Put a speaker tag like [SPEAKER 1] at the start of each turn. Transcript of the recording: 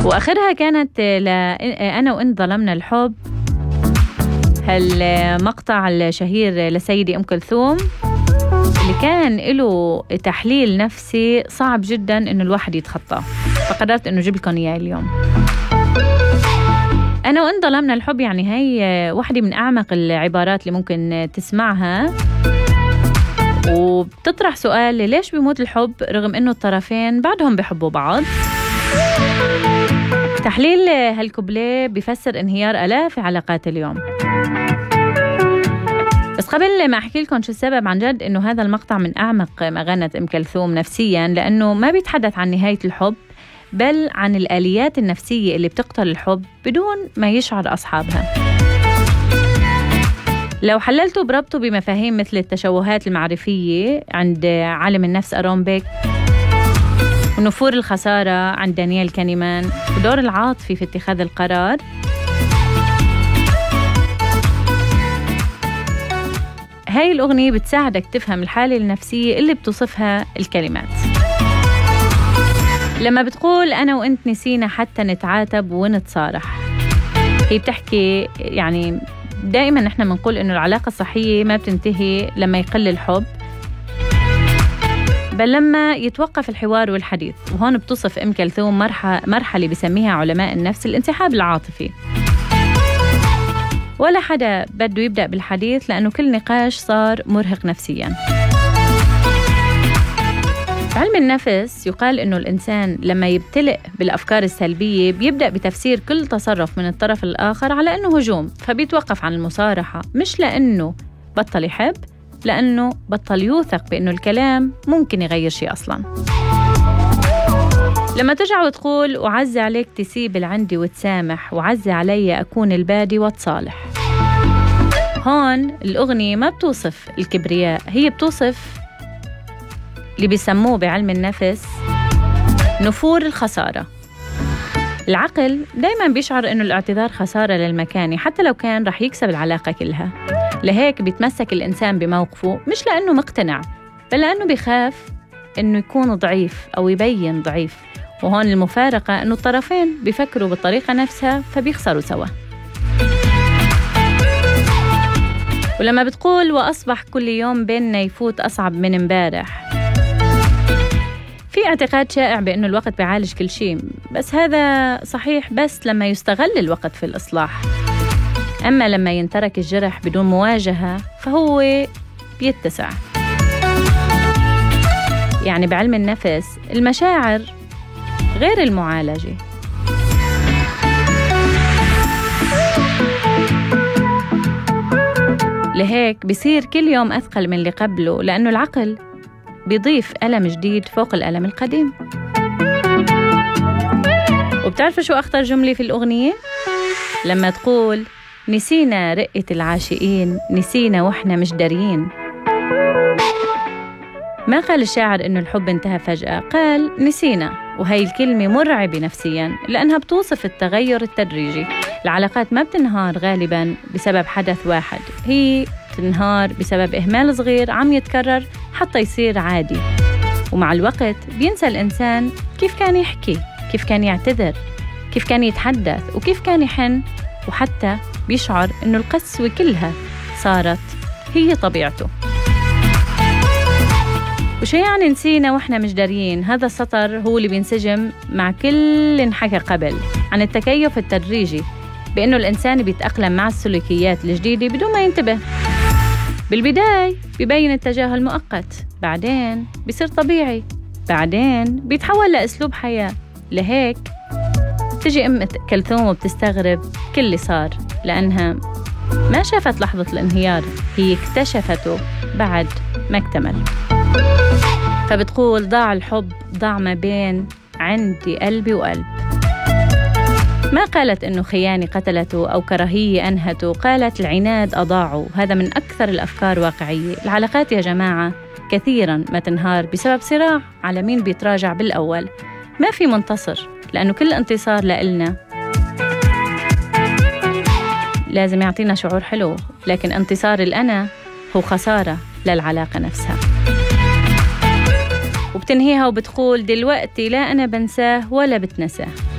[SPEAKER 1] وآخرها كانت أنا وإنت ظلمنا الحب، هالمقطع الشهير لسيدي أم كلثوم اللي كان له تحليل نفسي صعب جدا إنه الواحد يتخطاه، فقررت إنه جيب لكم إياه اليوم. أنا وإن ظلمنا الحب يعني هي واحدة من أعمق العبارات اللي ممكن تسمعها، وبتطرح سؤال ليش بيموت الحب رغم إنه الطرفين بعدهم بيحبوا بعض. تحليل هالكوبليه بيفسر انهيار آلاف علاقات اليوم. بس قبل ما أحكي لكم شو السبب عن جد إنه هذا المقطع من أعمق ما غنت أم كلثوم نفسياً، لأنه ما بيتحدث عن نهاية الحب بل عن الآليات النفسية اللي بتقتل الحب بدون ما يشعر أصحابها. لو حللتوا بربطوا بمفاهيم مثل التشوهات المعرفية عند عالم النفس أرون بيك، ونفور الخسارة عند دانيال كانيمان، ودور العاطفي في اتخاذ القرار، هاي الأغنية بتساعدك تفهم الحالة النفسية اللي بتوصفها الكلمات. لما بتقول أنا وإنت نسينا حتى نتعاتب ونتصارح، هي بتحكي يعني دائما نحن بنقول إنه العلاقة الصحية ما بتنتهي لما يقل الحب بل لما يتوقف الحوار والحديث. وهون بتصف أم كلثوم مرحلة بسميها علماء النفس الانسحاب العاطفي. ولا حدا بده يبدأ بالحديث لأنه كل نقاش صار مرهق نفسياً. علم النفس يقال إنه الإنسان لما يبتلئ بالأفكار السلبية بيبدأ بتفسير كل تصرف من الطرف الآخر على إنه هجوم، فبيتوقف عن المصارحة، مش لأنه بطل يحب، لأنه بطل يوثق بأنه الكلام ممكن يغير شيء أصلاً. لما ترجع وتقول وعزي عليك تسيب العندي وتسامح، وعزي علي أكون البادي وتصالح، هون الأغنية ما بتوصف الكبرياء، هي بتوصف اللي بيسموه بعلم النفس نفور الخسارة. العقل دايماً بيشعر إنه الاعتذار خسارة للمكاني حتى لو كان رح يكسب العلاقة كلها، لهيك بيتمسك الإنسان بموقفه مش لأنه مقتنع بل لأنه بيخاف إنه يكون ضعيف أو يبين ضعيف. وهون المفارقة إنه الطرفين بيفكروا بالطريقة نفسها فبيخسروا سوا. ولما بتقول وأصبح كل يوم بيننا يفوت أصعب من امبارح، في اعتقاد شائع بأنه الوقت بيعالج كل شيء، بس هذا صحيح بس لما يستغل الوقت في الإصلاح. أما لما ينترك الجرح بدون مواجهة فهو بيتسع. يعني بعلم النفس المشاعر غير المعالجة. لهيك بيصير كل يوم أثقل من اللي قبله، لأنه العقل بيضيف ألم جديد فوق الألم القديم. وبتعرفوا شو أخطر جملة في الأغنية؟ لما تقول نسينا رقة العاشقين، نسينا وإحنا مش داريين. ما قال الشاعر إنه الحب انتهى فجأة، قال نسينا، وهي الكلمة مرعبة نفسياً لأنها بتوصف التغير التدريجي. العلاقات ما بتنهار غالباً بسبب حدث واحد، هي بتنهار بسبب إهمال صغير عم يتكرر حتى يصير عادي. ومع الوقت بينسى الإنسان كيف كان يحكي، كيف كان يعتذر، كيف كان يتحدث، وكيف كان يحن، وحتى بيشعر إنه القسوة كلها صارت هي طبيعته. وشو يعني نسينا وإحنا مش داريين؟ هذا السطر هو اللي بينسجم مع كل انحكى قبل عن التكيف التدريجي، بأنه الإنسان بيتأقلم مع السلوكيات الجديدة بدون ما ينتبه. بالبداية بيبين التجاهل مؤقت، بعدين بيصير طبيعي، بعدين بيتحول لأسلوب حياة. لهيك تجي أم كلثوم وبتستغرب كل اللي صار، لأنها ما شافت لحظة الانهيار، هي اكتشفته بعد ما اكتمل. فبتقول ضاع الحب، ضاع ما بين عندي قلبي وقلب. ما قالت إنه خيانة قتلته أو كراهية أنهته، قالت العناد أضاعه. هذا من أكثر الأفكار واقعية. العلاقات يا جماعة كثيراً ما تنهار بسبب صراع على مين بيتراجع بالأول. ما في منتصر، لأنه كل انتصار لإلنا لازم يعطينا شعور حلو، لكن انتصار الأنا هو خسارة للعلاقة نفسها. وبتنهيها وبتقول دلوقتي لا أنا بنساه ولا بتنساه.